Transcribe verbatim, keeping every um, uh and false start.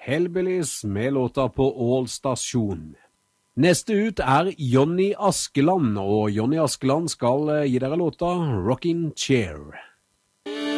Hellbillies med låta på All Stasjon. Neste ut er Johnny Askeland, og Johnny Askeland skal gi dere låta Rockin' Chair.